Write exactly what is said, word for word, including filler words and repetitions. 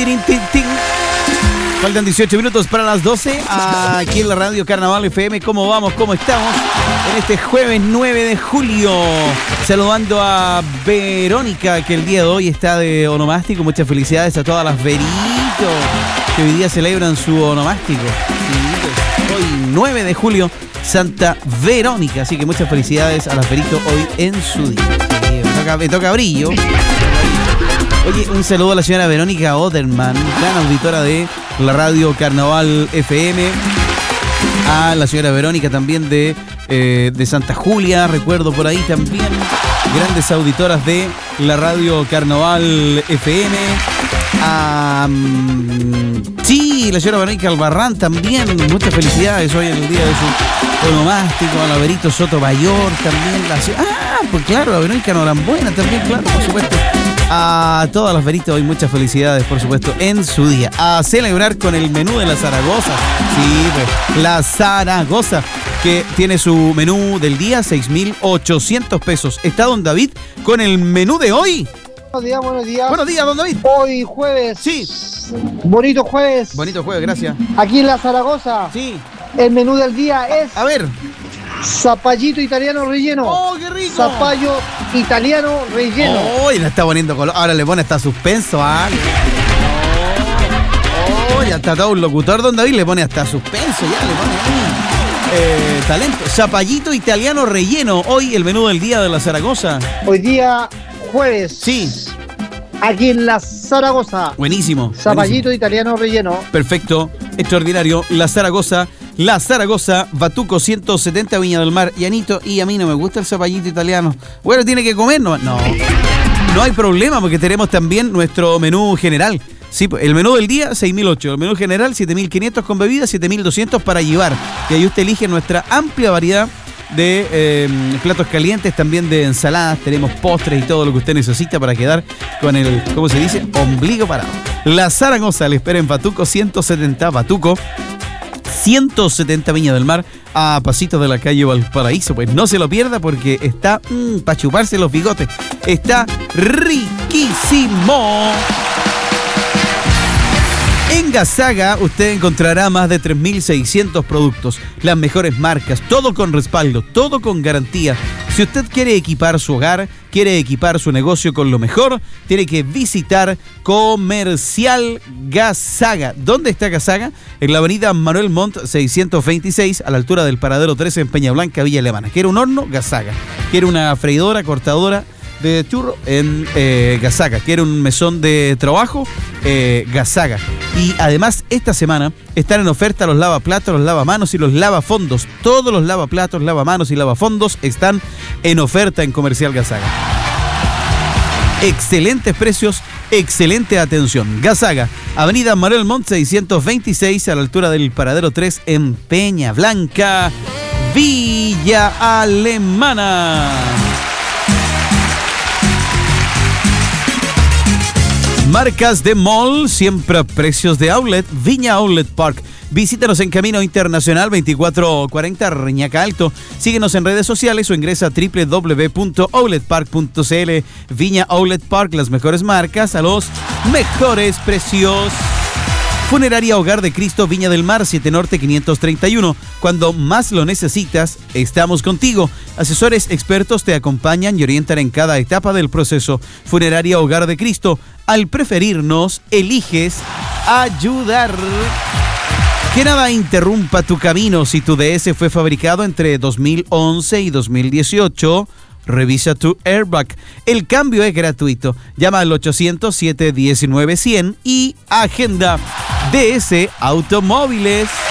Tirin, tin, tin. Faltan dieciocho minutos para las doce. Aquí en la Radio Carnaval F M. ¿Cómo vamos? ¿Cómo estamos? En este jueves nueve de julio. Saludando a Verónica, que el día de hoy está de onomástico. Muchas felicidades a todas las Veritos que hoy día celebran su onomástico. Hoy nueve de julio, Santa Verónica. Así que muchas felicidades a las Veritos hoy en su día. Me toca, me toca brillo. Oye, un saludo a la señora Verónica Oderman, gran auditora de la Radio Carnaval F M. A la señora Verónica también de, eh, de Santa Julia, recuerdo por ahí también. Grandes auditoras de la Radio Carnaval F M. A, um, sí, la señora Verónica Albarrán también. Muchas felicidades hoy en el día de su onomástico. A la Verito Soto Bayor también. La, ah, pues claro, la Verónica Norambuena también, claro, por supuesto. A todas las Veritas hoy muchas felicidades, por supuesto, en su día. A celebrar con el menú de la Zaragoza. Sí, pues, la Zaragoza, que tiene su menú del día, seis mil ochocientos pesos. Está don David con el menú de hoy. Buenos días, buenos días. Buenos días, don David. Hoy jueves. Sí. Bonito jueves. Bonito jueves, gracias. Aquí en la Zaragoza. Sí. El menú del día es... A ver. Zapallito italiano relleno. ¡Oh, qué rico! Zapallo italiano relleno. ¡Oh, y le está poniendo color! Ahora le pone hasta suspenso, ¿ah? ¡Oh, ya está todo un locutor, don David! Le pone hasta suspenso, ya le pone eh, talento. Zapallito italiano relleno. Hoy el menú del día de la Zaragoza. Hoy día jueves. Sí. Aquí en la Zaragoza. Buenísimo. Zapallito buenísimo. italiano relleno. Perfecto, extraordinario. La Zaragoza, la Zaragoza, Batuco ciento setenta, Viña del Mar. Llanito, y a mí no me gusta el zapallito italiano. Bueno, tiene que comer, ¿no? No, no hay problema porque tenemos también nuestro menú general. Sí, el menú del día, seis mil ocho. El menú general, siete mil quinientos con bebida, siete mil doscientos para llevar. Y ahí usted elige nuestra amplia variedad de eh, platos calientes, también de ensaladas, tenemos postres y todo lo que usted necesita para quedar con el, ¿cómo se dice? Ombligo parado. La Zaragoza le espera en Batuco ciento setenta, Batuco ciento setenta, Viña del Mar, a pasitos de la calle Valparaíso. Pues no se lo pierda porque está mmm, para chuparse los bigotes. Está riquísimo. En Gasaga usted encontrará más de tres mil seiscientos productos, las mejores marcas, todo con respaldo, todo con garantía. Si usted quiere equipar su hogar, quiere equipar su negocio con lo mejor, tiene que visitar Comercial Gasaga. ¿Dónde está Gasaga? En la avenida Manuel Montt seiscientos veintiséis, a la altura del paradero trece en Peña Blanca, Villa Alemana. ¿Quiere un horno? Gasaga. ¿Quiere una freidora, cortadora de churro? En eh, Gasaga. ¿Quiere un mesón de trabajo? Eh, Gasaga. Y además esta semana están en oferta los lavaplatos, los lavamanos y los lavafondos. Todos los lavaplatos, lavamanos y lavafondos están en oferta en Comercial Gasaga. Excelentes precios, excelente atención. Gasaga, avenida Manuel Montt seiscientos veintiséis, a la altura del paradero tres en Peña Blanca, Villa Alemana. Marcas de mall, siempre a precios de outlet. Viña Outlet Park. Visítanos en Camino Internacional veinticuatro cuarenta, Reñaca Alto. Síguenos en redes sociales o ingresa a doble u doble u doble u punto outlet park punto c l. Viña Outlet Park, las mejores marcas a los mejores precios. Funeraria Hogar de Cristo, Viña del Mar, siete Norte quinientos treinta y uno. Cuando más lo necesitas, estamos contigo. Asesores expertos te acompañan y orientan en cada etapa del proceso. Funeraria Hogar de Cristo, al preferirnos, eliges ayudar. Que nada interrumpa tu camino. Si tu D S fue fabricado entre dos mil once y dos mil dieciocho... revisa tu airbag. El cambio es gratuito. Llama al ochocientos, siete diecinueve, cien y agenda. D S Automóviles.